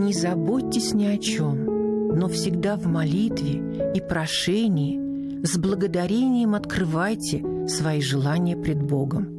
Не заботьтесь ни о чем, но всегда в молитве и прошении с благодарением открывайте свои желания пред Богом.